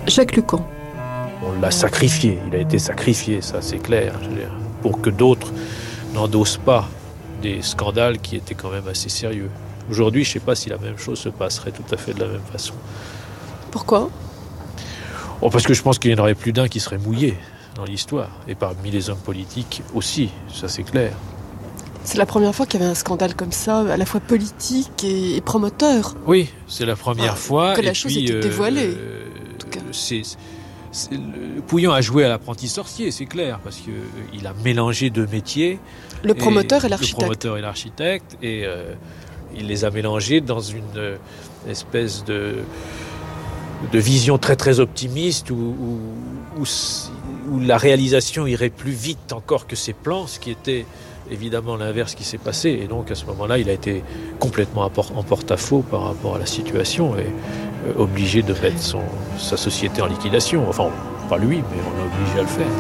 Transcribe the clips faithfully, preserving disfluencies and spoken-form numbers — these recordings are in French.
Jacques Lucan. On l'a sacrifié, il a été sacrifié, ça c'est clair, je veux dire, pour que d'autres n'endossent pas des scandales qui étaient quand même assez sérieux. Aujourd'hui, je ne sais pas si la même chose se passerait tout à fait de la même façon. Pourquoi ? Oh, parce que je pense qu'il n'y en aurait plus d'un qui serait mouillé dans l'histoire. Et parmi les hommes politiques aussi, ça c'est clair. C'est la première fois qu'il y avait un scandale comme ça, à la fois politique et, et promoteur. Oui, c'est la première ah, fois. Que la et chose puis, était dévoilée, euh, en tout cas. C'est, c'est, le, Pouillon a joué à l'apprenti sorcier, c'est clair, parce qu'il a mélangé deux métiers. Le promoteur et, et l'architecte. Le promoteur et l'architecte, et euh, il les a mélangés dans une euh, espèce de... de vision très très optimiste où, où, où, où la réalisation irait plus vite encore que ses plans, ce qui était évidemment l'inverse qui s'est passé. Et donc à ce moment-là, il a été complètement en porte-à-faux par rapport à la situation et euh, obligé de mettre son, sa société en liquidation. Enfin, pas lui, mais on l'a obligé à le faire.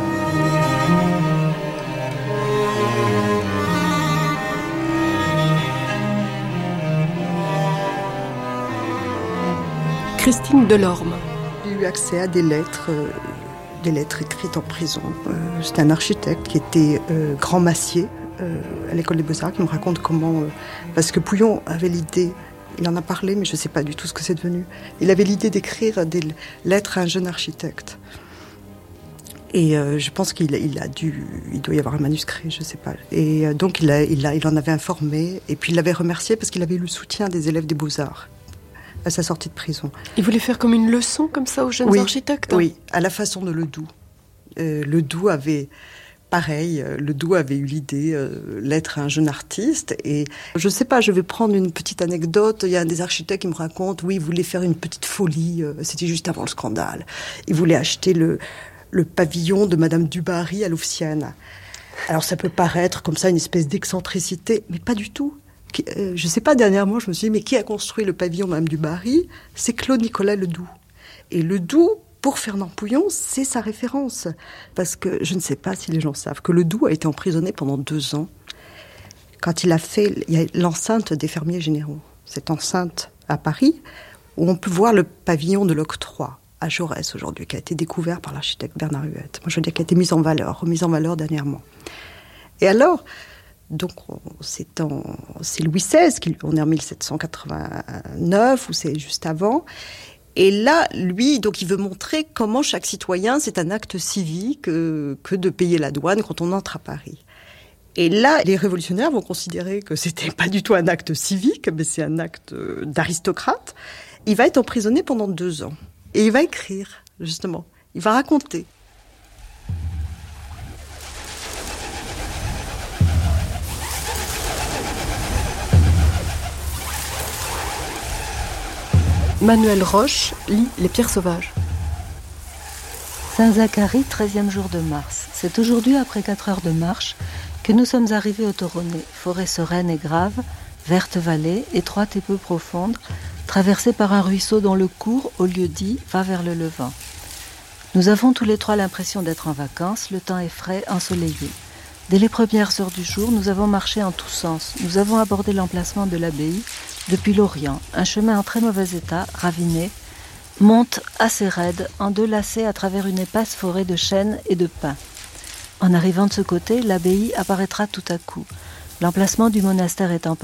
Christine Delorme. J'ai eu accès à des lettres, euh, des lettres écrites en prison. Euh, c'était un architecte qui était euh, grand massier euh, à l'école des Beaux-Arts, qui me raconte comment... Euh, parce que Pouillon avait l'idée, il en a parlé, mais je ne sais pas du tout ce que c'est devenu. Il avait l'idée d'écrire des lettres à un jeune architecte. Et euh, je pense qu'il il a dû... Il doit y avoir un manuscrit, je ne sais pas. Et euh, donc il, a, il, a, il en avait informé, et puis il l'avait remercié parce qu'il avait eu le soutien des élèves des Beaux-Arts à sa sortie de prison. Il voulait faire comme une leçon, comme ça, aux jeunes oui, architectes hein. Oui, à la façon de Ledoux. Euh, Ledoux avait, pareil, Ledoux avait eu l'idée euh, d'être un jeune artiste. Et je ne sais pas, je vais prendre une petite anecdote. Il y a un des architectes qui me raconte, oui, il voulait faire une petite folie. Euh, c'était juste avant le scandale. Il voulait acheter le, le pavillon de Madame Dubarry à Louvciennes. Alors ça peut paraître comme ça une espèce d'excentricité, mais pas du tout. Je ne sais pas, dernièrement, je me suis dit, mais qui a construit le pavillon Madame Dubarry ? C'est Claude Nicolas Ledoux. Et Ledoux, pour Fernand Pouillon, c'est sa référence. Parce que je ne sais pas si les gens savent que Ledoux a été emprisonné pendant deux ans quand il a fait il y a l'enceinte des fermiers généraux. Cette enceinte à Paris, où on peut voir le pavillon de l'octroi à Jaurès aujourd'hui, qui a été découvert par l'architecte Bernard Huette. Moi, je veux dire, qui a été mis en valeur, remis en valeur dernièrement. Et alors... Donc, c'est, en, c'est Louis seize, qui, on est en dix-sept cent quatre-vingt-neuf, ou c'est juste avant. Et là, lui, donc, il veut montrer comment chaque citoyen, c'est un acte civique euh, que de payer la douane quand on entre à Paris. Et là, les révolutionnaires vont considérer que c'était pas du tout un acte civique, mais c'est un acte d'aristocrate. Il va être emprisonné pendant deux ans. Et il va écrire, justement. Il va raconter. Manuel Roche lit Les Pierres sauvages. Saint-Zacharie, treizième jour de mars. C'est aujourd'hui, après quatre heures de marche, que nous sommes arrivés au Toronnet, forêt sereine et grave, verte vallée, étroite et peu profonde, traversée par un ruisseau dont le cours, au lieu dit, va vers le levant. Nous avons tous les trois l'impression d'être en vacances, le temps est frais, ensoleillé. Dès les premières heures du jour, nous avons marché en tous sens. Nous avons abordé l'emplacement de l'abbaye depuis l'Orient. Un chemin en très mauvais état, raviné, monte assez raide, endelassé à travers une épaisse forêt de chênes et de pins. En arrivant de ce côté, l'abbaye apparaîtra tout à coup. L'emplacement du monastère étant